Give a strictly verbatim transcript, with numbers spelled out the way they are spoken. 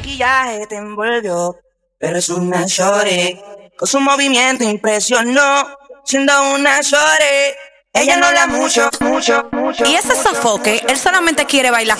maquillaje te envolvió, pero es una shorty. Con su movimiento impresionó, siendo una shorty. Ella no habla mucho, mucho, mucho. Y ese sofoque, él solamente quiere bailar